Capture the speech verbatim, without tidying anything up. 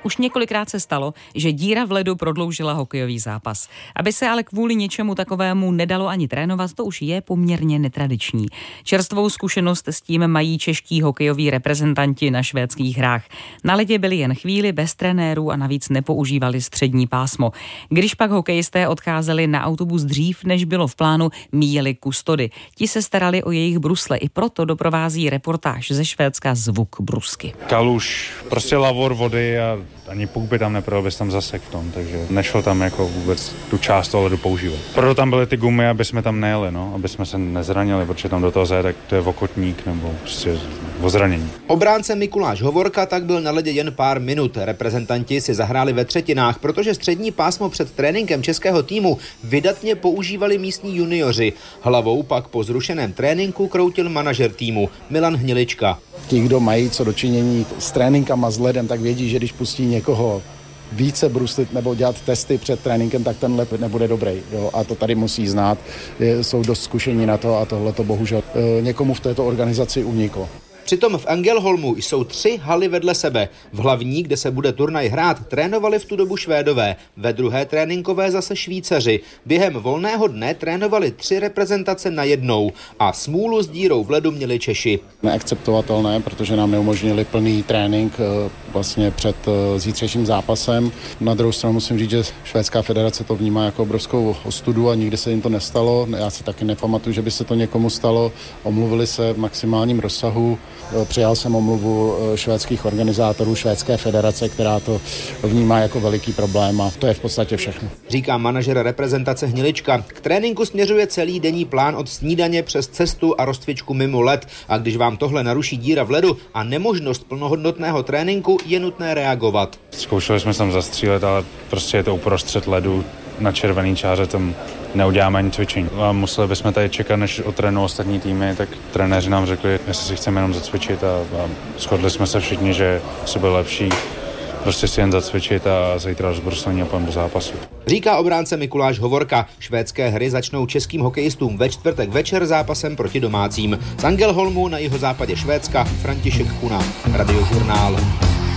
Už několikrát se stalo, že díra v ledu prodloužila hokejový zápas. Aby se ale kvůli něčemu takovému nedalo ani trénovat, to už je poměrně netradiční. Čerstvou zkušenost s tím mají čeští hokejoví reprezentanti na švédských hrách. Na ledě byli jen chvíli bez trenérů a navíc nepoužívali střední pásmo. Když pak hokejisté odcházeli na autobus dřív, než bylo v plánu, míjeli kustody. Ti se starali o jejich brusle, i proto doprovází reportáž ze Švédska Zvuk brusky. Kaluž, prostě lavor vody a ani puk by tam neprojel, bys tam zasek v tom, takže nešlo tam jako vůbec tu část toho ledu používat. Proto tam byly ty gumy, aby jsme tam nejeli, no, aby jsme se nezranili, protože tam do toho zajet, tak to je okotník nebo prostě o zranění. Obránce Mikuláš Hovorka tak byl na ledě jen pár minut. Reprezentanti si zahráli ve třetinách, protože střední pásmo před tréninkem českého týmu vydatně používali místní junioři. Hlavou pak po zrušeném tréninku kroutil manažer týmu Milan Hnilička. Ti, kdo mají co dočinění s tréninkama s ledem, tak vědí, že když pustí někoho více bruslit nebo dělat testy před tréninkem, tak ten led nebude dobrý. Jo? A to tady musí znát. Jsou dost zkušení na to a tohle to bohužel někomu v této organizaci uniklo. Přitom v Ängelholmu jsou tři haly vedle sebe. V hlavní, kde se bude turnaj hrát, trénovali v tu dobu Švédové, ve druhé tréninkové zase Švýcaři. Během volného dne trénovali tři reprezentace najednou a smůlu s dírou v ledu měli Češi. Neakceptovatelné, protože nám neumožnili plný trénink vlastně před zítřejším zápasem. Na druhou stranu musím říct, že Švédská federace to vnímá jako obrovskou ostudu a nikdy se jim to nestalo. Já si taky nepamatuju, že by se to někomu stalo. Omluvili se v maximálním rozsahu. Přijal jsem omluvu švédských organizátorů, Švédské federace, která to vnímá jako veliký problém a to je v podstatě všechno. Říká manažer reprezentace Hnilička. K tréninku směřuje celý denní plán od snídaně přes cestu a rozcvičku mimo led. A když vám tohle naruší díra v ledu a nemožnost plnohodnotného tréninku, je nutné reagovat. Zkoušeli jsme se tam zastřílet, ale prostě je to uprostřed ledu na červený čáře, tam neuděláme ani cvičení. A museli bychom tady čekat, než otrénují ostatní týmy, tak trenéři nám řekli, jestli si chceme jenom zacvičit a, a shodli jsme se všichni, že si byl lepší prostě si jen zacvičit a zítra rozbruslení a půjdeme do zápasu. Říká obránce Mikuláš Hovorka. Švédské hry začnou českým hokejistům ve čtvrtek večer zápasem proti domácím. Z Ängelholmu na jihozápadě Švédska František Kuna, Radiožurnál.